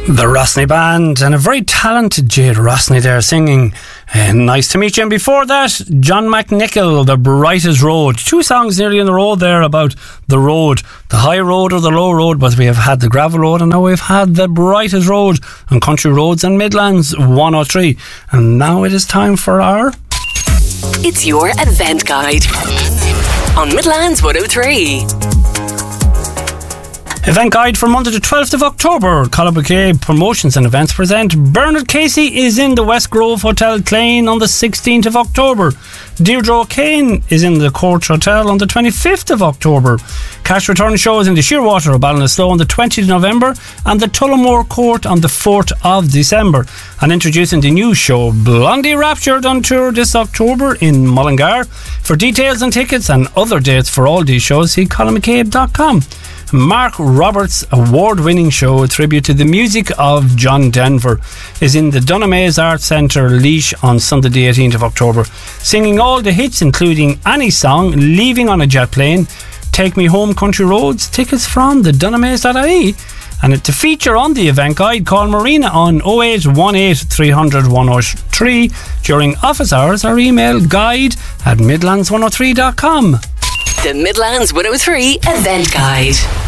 The Rossney Band, and a very talented Jade Rossney there singing Nice to Meet You. And before that, John McNichol, The Brightest Road. Two songs nearly in a row there about the road, the high road or the low road, but we have had the gravel road and now we've had the brightest road on Country Roads and Midlands 103. And now it is time for our... It's your event guide on Midlands 103. Event guide for Monday the 12th of October. Colin McKay Promotions and Events present Bernard Casey is in the West Grove Hotel Clane on the 16th of October. Deirdre O'Kane is in the Court Hotel on the 25th of October. Cash Return Show is in the Shearwater of Ballinasloe on the 20th of November and the Tullamore Court on the 4th of December. And introducing the new show Blondie Raptured on tour this October in Mullingar. For details and tickets and other dates for all these shows, see colinmccabe.com. Mark Roberts' award-winning show, a tribute to the music of John Denver, is in the Dunamaze Arts Centre, Laois on Sunday the 18th of October, singing all the hits including Annie's song Leaving on a Jet Plane, Take Me Home Country Roads. Tickets from the Dunamaze.ie. And to feature on the event guide, call Marina on 0818 300 103 during office hours or email guide@midlands103.com. The Midlands 103 Event Guide.